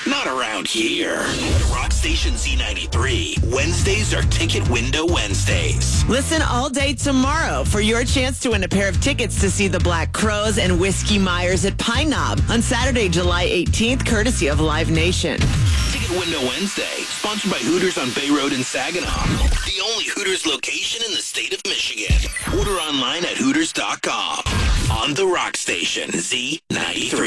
Not around here. Rock Station Z93. Wednesdays are Ticket Window Wednesdays. Listen all day tomorrow for your chance to win a pair of tickets to see the Black Crowes and Whiskey Myers at Pine Knob on Saturday, July 18th, courtesy of Live Nation. Ticket Window Wednesday, sponsored by Hooters on Bay Road in Saginaw. The only Hooters location in the state of Michigan. Order online at Hooters.com. On the Rock Station, Z93.